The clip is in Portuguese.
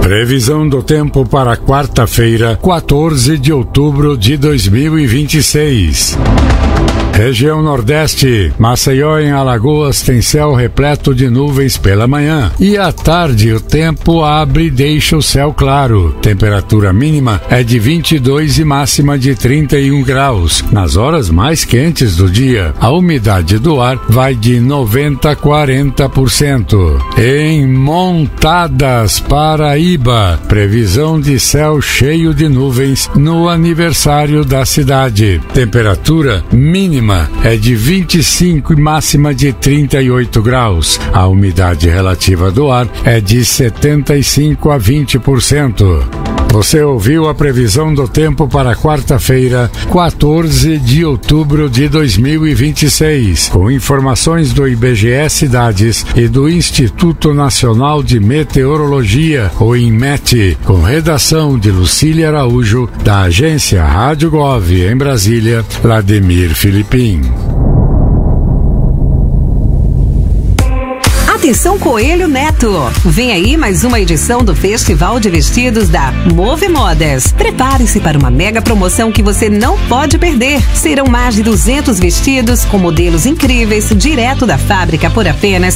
Previsão do tempo para quarta-feira, 14 de outubro de 2026. Região Nordeste, Maceió em Alagoas tem céu repleto de nuvens pela manhã e à tarde o tempo abre e deixa o céu claro. Temperatura mínima é de 22 e máxima de 31 graus. Nas horas mais quentes do dia, a umidade do ar vai de 90% a 40%. Em Montadas, Paraíba, previsão de céu cheio de nuvens no aniversário da cidade. Temperatura mínima é de 25 e máxima de 38 graus. A umidade relativa do ar é de 75 a 20%. Você ouviu a previsão do tempo para quarta-feira, 14 de outubro de 2026, com informações do IBGE Cidades e do Instituto Nacional de Meteorologia, o INMET, com redação de Lucília Araújo, da agência Rádio Gov, em Brasília, Vladimir Filipim. Atenção Coelho Neto! Vem aí mais uma edição do Festival de Vestidos da Move Modas. Prepare-se para uma mega promoção que você não pode perder. Serão mais de 200 vestidos com modelos incríveis, direto da fábrica por apenas